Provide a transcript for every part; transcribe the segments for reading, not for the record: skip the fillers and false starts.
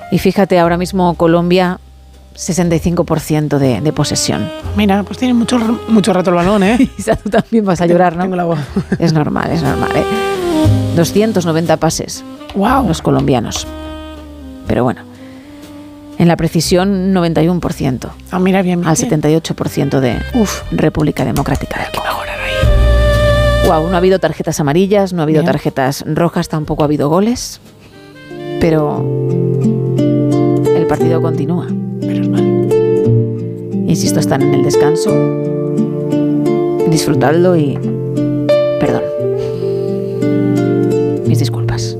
Y fíjate, ahora mismo Colombia, 65% de posesión. Mira, pues tiene mucho rato el balón, ¿eh? Isa, tú también vas a llorar, ¿no? Tengo la voz. Es normal, ¿eh? 290 pases. ¡Wow! Los colombianos. Pero bueno, en la precisión, 91%. Ah, mira, bien. Al 78% de República Democrática del Congo. Wow, no ha habido tarjetas amarillas, no ha habido tarjetas rojas, tampoco ha habido goles. Pero el partido continúa. Menos mal. Insisto, están en el descanso. Disfrutadlo y... Perdón. Mis disculpas.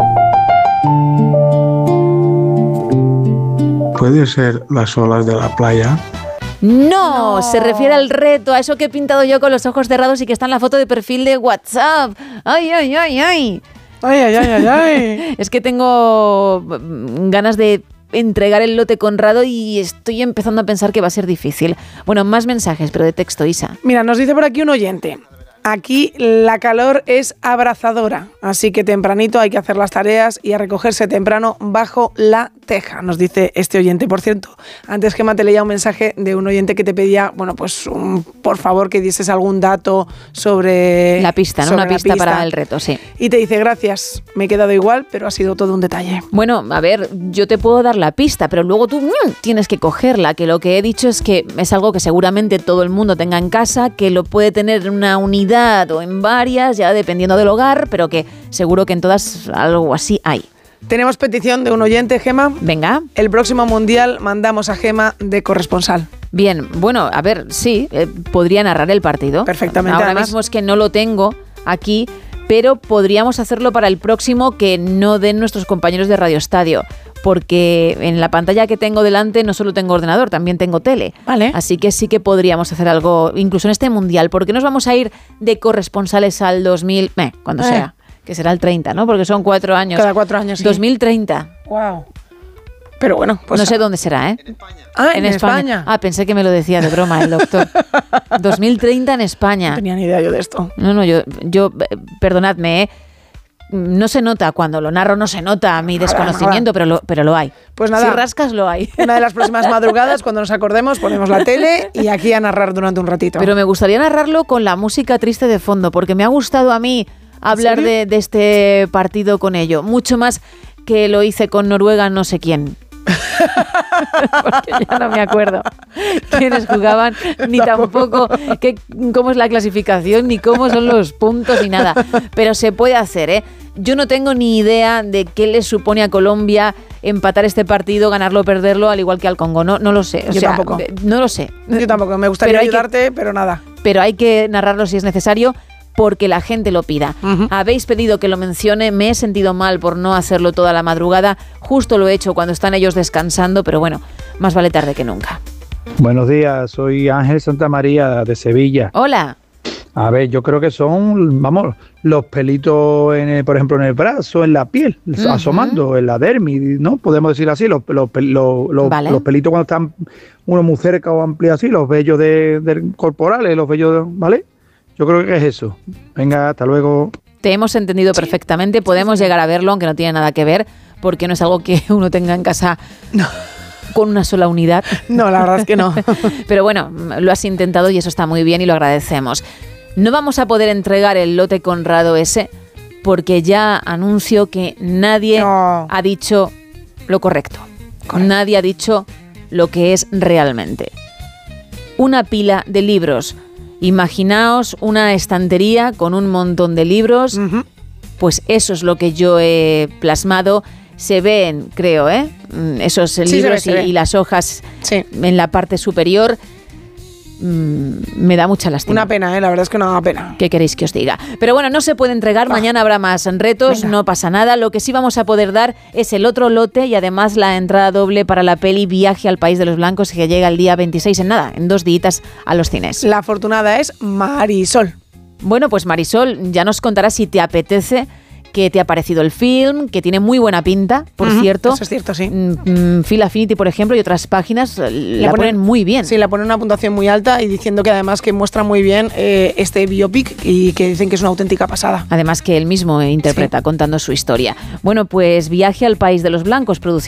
¿Puede ser las olas de la playa? No, se refiere al reto, a eso que he pintado yo con los ojos cerrados y que está en la foto de perfil de WhatsApp. ¡Ay, ay, ay, ay! ¡Ay, ay, ay, ay, ay! Es que tengo ganas de entregar el lote Conrado y estoy empezando a pensar que va a ser difícil. Bueno, más mensajes, pero de texto, Isa. Mira, nos dice por aquí un oyente. Aquí la calor es abrazadora, así que tempranito hay que hacer las tareas y a recogerse temprano bajo la teja, nos dice este oyente. Por cierto, antes Gemma te leía un mensaje de un oyente que te pedía, bueno, pues por favor que dieses algún dato sobre... La pista, ¿no? Una pista para el reto, sí. Y te dice, gracias, me he quedado igual, pero ha sido todo un detalle. Bueno, a ver, yo te puedo dar la pista, pero luego tú tienes que cogerla, que lo que he dicho es que es algo que seguramente todo el mundo tenga en casa, que lo puede tener en una unidad o en varias, ya dependiendo del hogar, pero que seguro que en todas algo así hay. Tenemos petición de un oyente, Gemma. Venga. El próximo Mundial mandamos a Gemma de corresponsal. Bien, bueno, a ver, sí, podría narrar el partido. Perfectamente. Ahora además, mismo es que no lo tengo aquí, pero podríamos hacerlo para el próximo que no den nuestros compañeros de Radio Estadio, porque en la pantalla que tengo delante no solo tengo ordenador, también tengo tele. Vale. Así que sí que podríamos hacer algo, incluso en este Mundial, porque nos vamos a ir de corresponsales al 2000, cuando sea, que será el 30, ¿no? Porque son 4 años. Cada 4 años, sí. 2030. Wow. Pero bueno, pues... No sé dónde será, ¿eh? En España. Ah, en España. Ah, pensé que me lo decía de broma el doctor. 2030 en España. No tenía ni idea yo de esto. No, yo perdonadme, no se nota, cuando lo narro no se nota mi desconocimiento, pero lo hay. Pues nada. Si rascas, lo hay. Una de las próximas madrugadas, cuando nos acordemos, ponemos la tele y aquí a narrar durante un ratito. Pero me gustaría narrarlo con la música triste de fondo, porque me ha gustado a mí hablar de este partido con ello. Mucho más que lo hice con Noruega no sé quién. Porque ya no me acuerdo quiénes jugaban, ni tampoco cómo es la clasificación, ni cómo son los puntos, ni nada. Pero se puede hacer, ¿eh? Yo no tengo ni idea de qué le supone a Colombia empatar este partido, ganarlo o perderlo, al igual que al Congo. No lo sé. Yo tampoco. No lo sé. Yo tampoco. Me gustaría ayudarte, pero nada. Pero hay que narrarlo si es necesario, porque la gente lo pida. Habéis pedido que lo mencione, me he sentido mal por no hacerlo toda la madrugada, justo lo he hecho cuando están ellos descansando, pero bueno, más vale tarde que nunca. Buenos días, soy Ángel Santamaría de Sevilla. Hola. A ver, yo creo que son, los pelitos, por ejemplo, en el brazo, en la piel, asomando, en la dermis, ¿no? Podemos decir así, los pelitos cuando están uno muy cerca o amplio así, los vellos corporales, los vellos, ¿vale? Yo creo que es eso. Venga, hasta luego. Te hemos entendido perfectamente. Podemos llegar a verlo, aunque no tiene nada que ver, porque no es algo que uno tenga en casa con una sola unidad. No, la verdad es que no. Pero bueno, lo has intentado y eso está muy bien y lo agradecemos. No vamos a poder entregar el lote Conrado ese, porque ya anuncio que nadie ha dicho lo correcto. Nadie ha dicho lo que es realmente. Una pila de libros. Imaginaos una estantería con un montón de libros, pues eso es lo que yo he plasmado. Se ven, creo, esos libros y las hojas en la parte superior. Me da mucha lástima. Una pena, la verdad es que no da pena. ¿Qué queréis que os diga? Pero bueno, no se puede entregar, mañana habrá más retos, no pasa nada. Lo que sí vamos a poder dar es el otro lote y además la entrada doble para la peli Viaje al País de los Blancos, que llega el día 26 en 2 días a los cines. La afortunada es Marisol. Bueno, pues Marisol, ya nos contará si te apetece, qué te ha parecido el film, que tiene muy buena pinta, por cierto. Eso es cierto, sí. Film Affinity, por ejemplo, y otras páginas la ponen muy bien. Sí, la ponen una puntuación muy alta y diciendo que además que muestra muy bien este biopic y que dicen que es una auténtica pasada. Además que él mismo interpreta contando su historia. Bueno, pues Viaje al País de los Blancos, producido